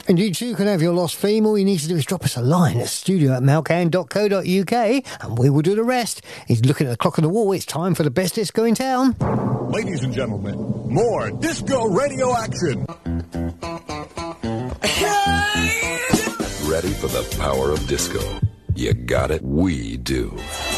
And you too can have your lost theme. All you need to do is drop us a line at studio@malcan.co.uk and we will do the rest. He's looking at the clock on the wall. It's time for the best disco in town. Ladies and gentlemen, more disco radio action. Ready for the power of disco? You got it. We do.